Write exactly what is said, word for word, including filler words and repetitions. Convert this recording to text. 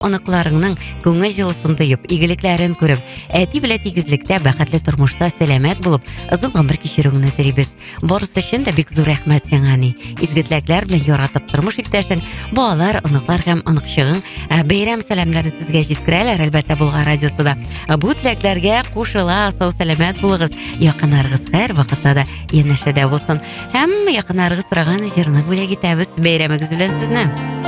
Оныкларыңның күңел җылысын тоеп, игелекләрен күреп, әти белән тигезлектә бәхетле тормышта сәламәт булып, озын гомер кичерүеңне телибез. Барысы өчен дә бик зур рәхмәт сиңа, ани. Изге теләкләр белән яратып тормыш иптәшең, балалар, оныклар һәм оныкчыгың бәйрәм сәламнәрен сезгә җиткерәләр, әлбәттә, Болгар радиосында. Бу теләкләргә кушыла, сау сәламәт булыгыз. Якыннарыгыз һәр вакытта да янәшәдә булсын. Һәм якыннарыгыз сораган җырны бүләк итәбез. Бәйрәмегез белән сезне.